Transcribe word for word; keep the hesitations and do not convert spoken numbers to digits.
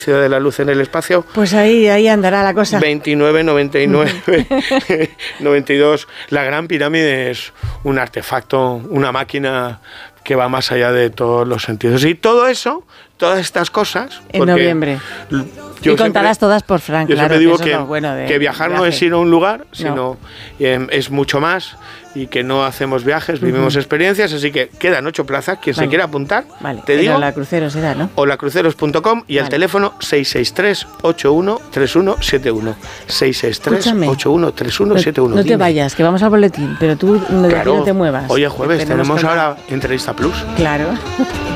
de la luz en el espacio. Pues ahí, ahí andará la cosa. veintinueve, noventa y nueve, noventa y dos. La Gran Pirámide es un artefacto, una máquina que va más allá de todos los sentidos. Y todo eso, todas estas cosas... En noviembre. Yo y contarás siempre, todas por Fran, yo claro. Yo siempre digo que, que, es bueno de, que viajar de no es ir a un lugar, sino no. eh, es mucho más, y que no hacemos viajes, vivimos uh-huh. experiencias, así que quedan ocho plazas. Quien vale. se quiera apuntar, vale. te digo... la Cruceros era, ¿no? Olacruceros punto com y vale. al teléfono seis seis tres, ocho uno tres uno siete uno. seis seis tres, ocho uno tres uno siete uno. No, no te vayas, que vamos al boletín, pero tú no, claro. no te muevas. Hoy es jueves, tenemos, tenemos ahora Entrevista Plus. Claro.